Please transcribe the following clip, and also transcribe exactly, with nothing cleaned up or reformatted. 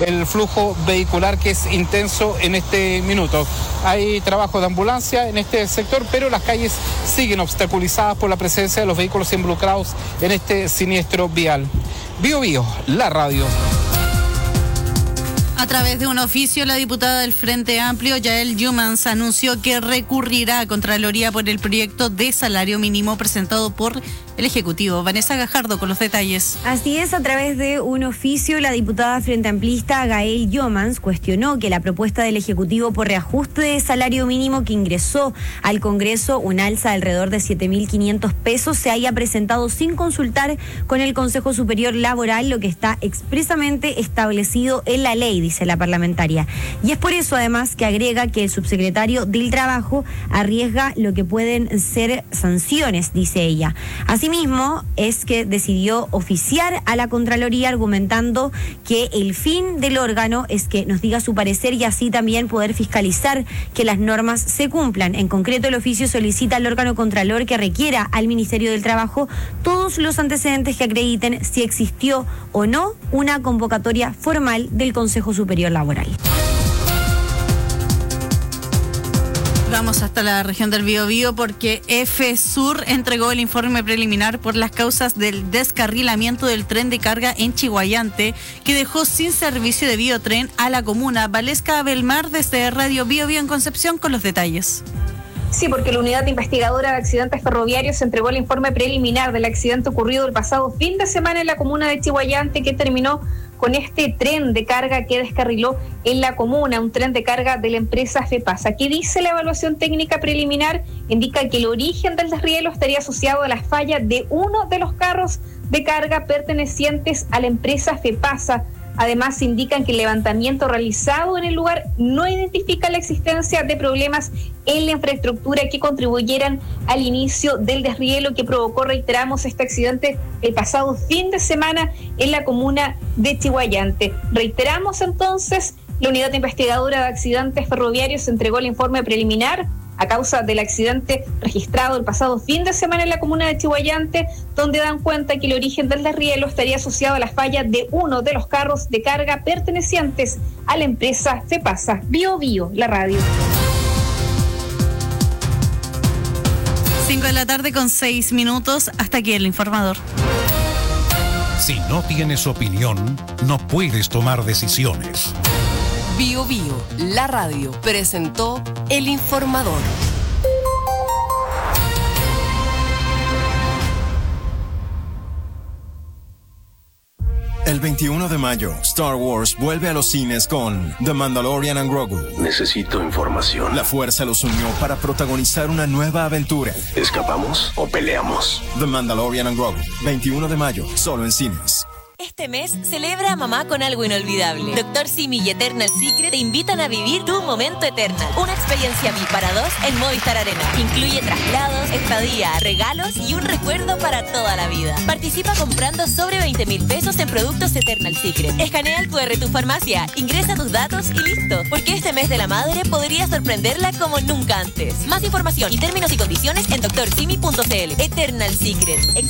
el flujo vehicular que es intenso en este minuto. Hay trabajo de ambulancia en este sector, pero las calles siguen obstaculizadas por la presencia de los vehículos involucrados en este siniestro vial. Bio Bio, la radio. A través de un oficio, la diputada del Frente Amplio, Yael Youmans, anunció que recurrirá a Contraloría por el proyecto de salario mínimo presentado por el Ejecutivo. Vanessa Gajardo con los detalles. Así es, a través de un oficio, la diputada Frente Amplista, Yael Youmans, cuestionó que la propuesta del Ejecutivo por reajuste de salario mínimo que ingresó al Congreso, un alza de alrededor de siete mil quinientos pesos, se haya presentado sin consultar con el Consejo Superior Laboral, lo que está expresamente establecido en la ley, dice la parlamentaria. Y es por eso, además, que agrega que el subsecretario del Trabajo arriesga lo que pueden ser sanciones, dice ella. Asimismo, es que decidió oficiar a la Contraloría argumentando que el fin del órgano es que nos diga su parecer y así también poder fiscalizar que las normas se cumplan. En concreto, el oficio solicita al órgano contralor que requiera al Ministerio del Trabajo todos los antecedentes que acrediten si existió o no una convocatoria formal del Consejo Superior Laboral. Vamos hasta la región del Biobío porque EFESUR entregó el informe preliminar por las causas del descarrilamiento del tren de carga en Chiguayante, que dejó sin servicio de biotren a la comuna. Valesca Belmar desde Radio Biobío en Concepción con los detalles. Sí, porque la Unidad Investigadora de Accidentes Ferroviarios entregó el informe preliminar del accidente ocurrido el pasado fin de semana en la comuna de Chiguayante, que terminó con este tren de carga que descarriló en la comuna, un tren de carga de la empresa FEPASA. ¿Qué dice la evaluación técnica preliminar? Indica que el origen del desrielo estaría asociado a la falla de uno de los carros de carga pertenecientes a la empresa FEPASA. Además, indican que el levantamiento realizado en el lugar no identifica la existencia de problemas en la infraestructura que contribuyeran al inicio del desrielo que provocó, reiteramos, este accidente el pasado fin de semana en la comuna de Chiguayante. Reiteramos entonces, la Unidad Investigadora de Accidentes Ferroviarios entregó el informe preliminar a causa del accidente registrado el pasado fin de semana en la comuna de Chiguayante, donde dan cuenta que el origen del desrielo estaría asociado a la falla de uno de los carros de carga pertenecientes a la empresa FEPASA. Bio Bio, la radio. cinco de la tarde con seis minutos, hasta aquí el informador. Si no tienes opinión, no puedes tomar decisiones. Bio Bio, la radio, presentó El Informador. El veintiuno de mayo, Star Wars vuelve a los cines con The Mandalorian and Grogu. Necesito información. La fuerza los unió para protagonizar una nueva aventura. ¿Escapamos o peleamos? The Mandalorian and Grogu, veintiuno de mayo, solo en cines. Este mes celebra a mamá con algo inolvidable. Doctor Simi y Eternal Secret te invitan a vivir tu momento Eternal. Una experiencia V I P para dos en Movistar Arena. Incluye traslados, estadía, regalos y un recuerdo para toda la vida. Participa comprando sobre veinte mil pesos en productos Eternal Secret. Escanea el cu erre de tu farmacia, ingresa tus datos y listo. Porque este mes de la madre podría sorprenderla como nunca antes. Más información y términos y condiciones en doctor simi punto c l. Eternal Secret.